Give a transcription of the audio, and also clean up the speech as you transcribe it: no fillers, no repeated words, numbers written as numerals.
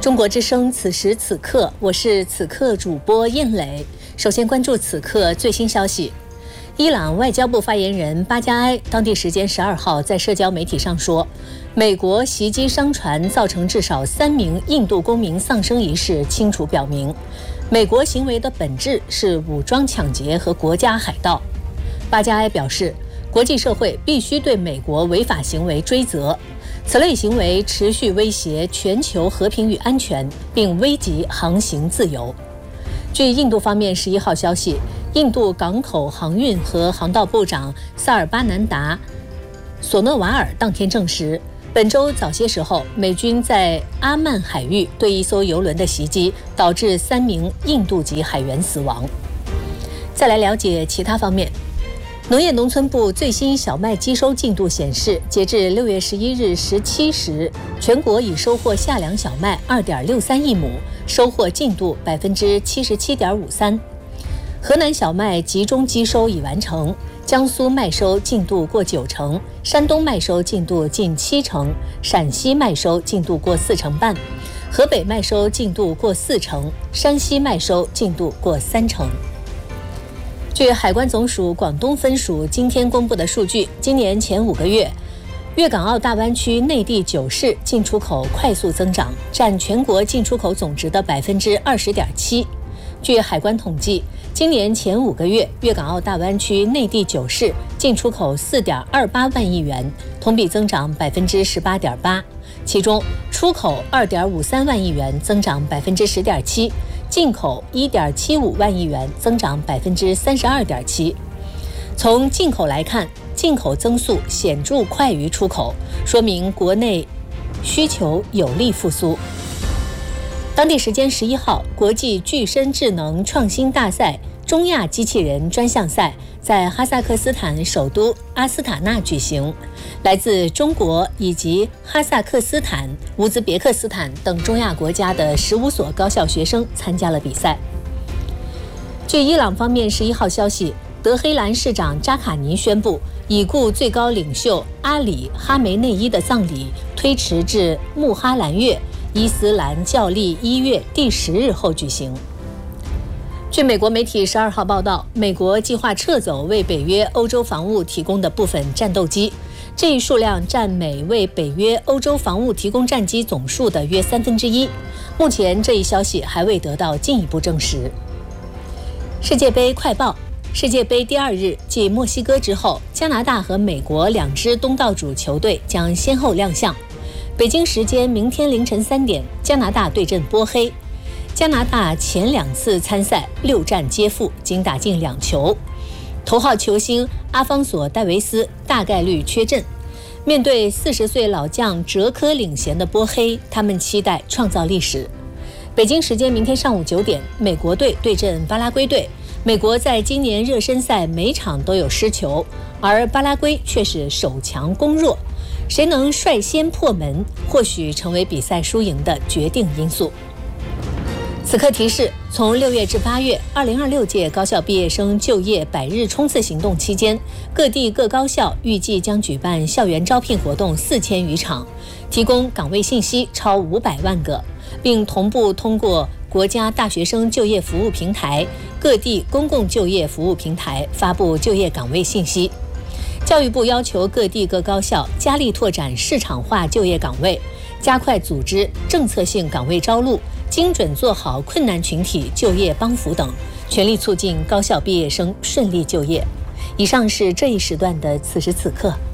中国之声此时此刻，我是此刻主播燕磊。首先关注此刻最新消息。伊朗外交部发言人巴加埃当地时间12号在社交媒体上说，美国袭击商船造成至少3名印度公民丧生一事清楚表明，美国行为的本质是武装抢劫和国家海盗。巴加埃表示，国际社会必须对美国违法行为追责，此类行为持续威胁全球和平与安全，并危及航行自由。据印度方面11号消息，印度港口航运和航道部长萨尔巴南达·索诺瓦尔当天证实，本周早些时候，美军在阿曼海域对一艘油轮的袭击，导致3名印度籍海员死亡。再来了解其他方面。农业农村部最新小麦机收进度显示，截至6月11日17时，全国已收获夏粮小麦2.63亿亩，收获进度77.53%。河南小麦集中机收已完成，江苏麦收进度过90%，山东麦收进度近70%，陕西麦收进度过4成半，河北麦收进度过4成，山西麦收进度过3成。据海关总署广东分署今天公布的数据，今年前5个月，粤港澳大湾区内地9市进出口快速增长，占全国进出口总值的20.7%。据海关统计，今年前5个月，粤港澳大湾区内地9市进出口4.28万亿元，同比增长18.8%，其中出口2.53万亿元，增长10.7%。进口1.75万亿元，增长32.7%。从进口来看，进口增速显著快于出口，说明国内需求有力复苏。当地时间11号，国际具身智能创新大赛中亚机器人专项赛在哈萨克斯坦首都阿斯塔纳举行，来自中国以及哈萨克斯坦、乌兹别克斯坦等中亚国家的15所高校学生参加了比赛。据伊朗方面11号消息，德黑兰市长扎卡尼宣布，已故最高领袖阿里·哈梅内伊的葬礼推迟至穆哈兰月伊斯兰教历1月第10日后举行。据美国媒体12号报道，美国计划撤走为北约欧洲防务提供的部分战斗机，这一数量占美为北约欧洲防务提供战机总数的约1/3。目前这一消息还未得到进一步证实。世界杯快报：世界杯第2日，继墨西哥之后，加拿大和美国2支东道主球队将先后亮相。北京时间明天凌晨3点，加拿大对阵波黑。加拿大前2次参赛6战皆负，仅打进2球。头号球星阿方索·戴维斯大概率缺阵。面对40岁老将哲科领衔的波黑，他们期待创造历史。北京时间明天上午9点，美国队对阵巴拉圭队。美国在今年热身赛每场都有失球，而巴拉圭却是守强攻弱。谁能率先破门，或许成为比赛输赢的决定因素。此刻提示，从6月至8月，2026届高校毕业生就业100日冲刺行动期间，各地各高校预计将举办校园招聘活动4000余场，提供岗位信息超500万个，并同步通过国家大学生就业服务平台、各地公共就业服务平台发布就业岗位信息。教育部要求各地各高校加力拓展市场化就业岗位，加快组织政策性岗位招录，精准做好困难群体就业帮扶等，全力促进高校毕业生顺利就业。以上是这一时段的此时此刻。